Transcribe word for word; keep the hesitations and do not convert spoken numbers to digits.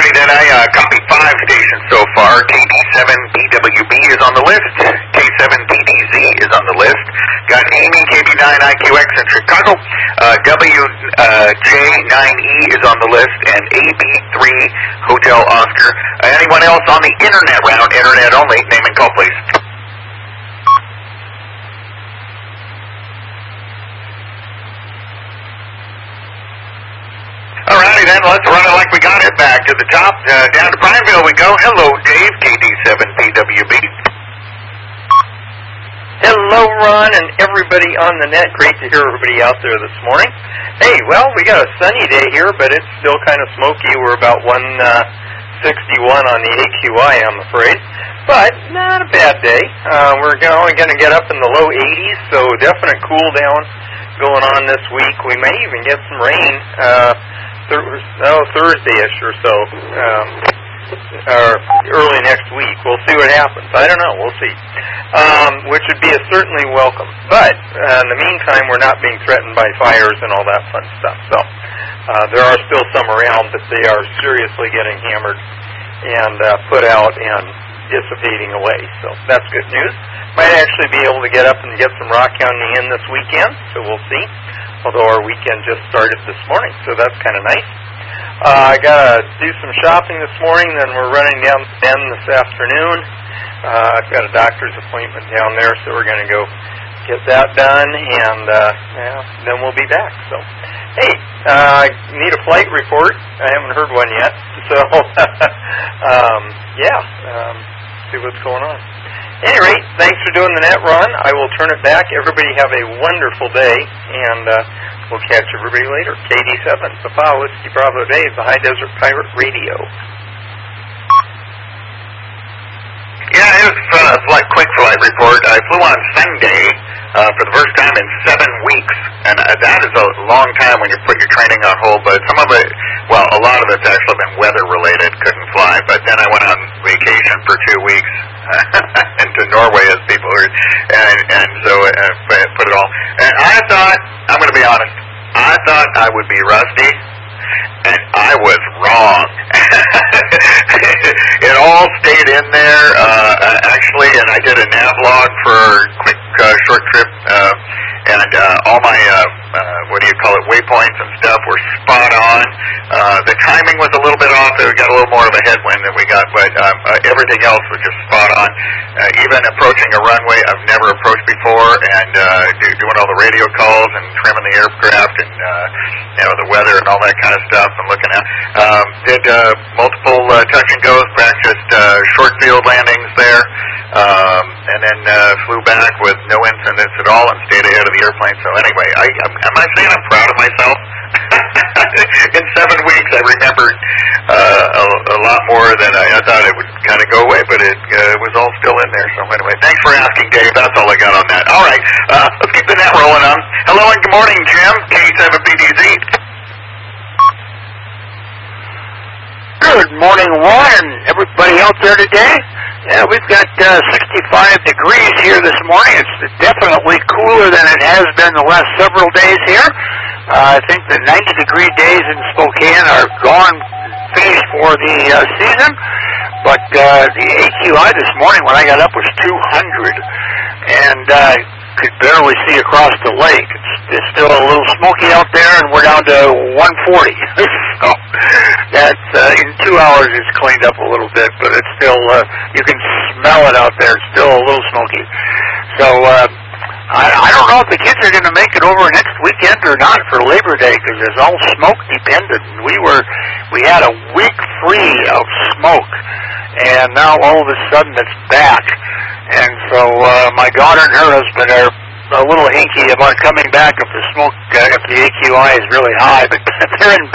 Alrighty then, I uh, copied five stations so far. K D seven B W B is on the list. K seven P D Z is on the list. Got Amy K B nine I Q X in Chicago. Uh, W J nine E is on the list, and A B three Hotel Oscar. Uh, anyone else on the internet round? Internet only. Name and call, please. Alrighty then, let's run it like we got it. Back to the top, uh, down to Prineville we go. Hello, Dave, K D seven P W B. Hello, Ron, and everybody on the net. Great to hear everybody out there this morning. Hey, well, we got a sunny day here, but it's still kind of smoky. We're about one sixty-one on the A Q I, I'm afraid. But not a bad day. Uh, we're only going to get up in the low eighties, so definite cool down going on this week. We may even get some rain. Uh, Th- oh, Thursday-ish or so, um, or early next week. We'll see what happens. I don't know. We'll see. Um, which would be a certainly welcome. But uh, in the meantime, we're not being threatened by fires and all that fun stuff. So uh, there are still some around, but they are seriously getting hammered and uh, put out and dissipating away. So that's good news. Might actually be able to get up and get some rock counting in this weekend, so we'll see. Although our weekend just started this morning, so that's kind of nice. Uh, I got to do some shopping this morning, then we're running down to Bend this afternoon. Uh, I've got a doctor's appointment down there, so we're going to go get that done, and uh, yeah, then we'll be back. So, hey, uh, I need a flight report. I haven't heard one yet, so um, yeah, um, see what's going on. At any rate, thanks for doing the net run. I will turn it back. Everybody have a wonderful day, and uh, we'll catch everybody later. K D seven, Papa, Whiskey Bravo Dave, the High Desert Pirate Radio. Yeah, it was uh, a flight, quick flight report. I flew on Sunday uh, for the first time in seven weeks, and uh, that is a long time when you put your training on hold, but some of it, well, a lot of it's actually been weather-related, couldn't fly, but then I went on vacation for two weeks into Norway, as people heard, and, and so uh, put it all. And I thought, I'm going to be honest, I thought I would be rusty, and I was wrong. It all stayed in there, uh, actually, and I did a navlog for a quick, uh, short trip, uh, and uh, all my, uh, uh, what do you call it, waypoints and stuff were spot on. Uh, the timing was a little bit off. We got a little more of a headwind than we got, but um, uh, everything else was just spot on. Uh, even approaching a runway I've never approached before, and uh, do, doing all the radio calls and trimming the aircraft and, uh, you know, the weather and all that kind of stuff and looking at. Um, did uh, multiple uh, touch and goes, practiced uh, short field landings there, um, and then uh, flew back with no incidents at all and stayed ahead of the airplane. So anyway, I, am I saying I'm proud of myself? In seven weeks, I remembered uh, a, a lot more than I, I thought it would kind of go away, but it uh, was all still in there. So anyway, thanks for asking, Dave. That's all I got on that. All right, uh, let's keep the net rolling on. Hello and good morning, Jim, K seven P D Z. Good morning, Ron, and everybody out there today. Yeah, we've got uh, sixty-five degrees here this morning. It's definitely cooler than it has been the last several days here. Uh, I think the ninety degree days in Spokane are gone, finished for the uh, season. But uh, the A Q I this morning when I got up was two hundred, and uh, could barely see across the lake. It's, it's still a little smoky out there, and we're down to one forty. So that's uh, in two hours it's cleaned up a little bit, but it's still uh, you can smell it out there. It's still a little smoky. So uh, I, I don't know if the kids are going to make it over next weekend or not for Labor Day because it's all smoke dependent. We were we had a week free of smoke, and now all of a sudden it's back. And so uh, my daughter and her husband are a little hinky about coming back if the smoke, uh, if the A Q I is really high, but they're in